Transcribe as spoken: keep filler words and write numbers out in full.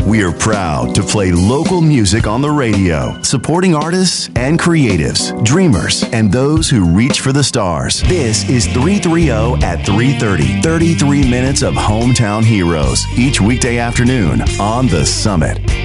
We are proud to play local music on the radio, supporting artists and creatives, dreamers, and those who reach for the stars. This is three thirty at three thirty, thirty-three minutes of hometown heroes, each weekday afternoon on The Summit.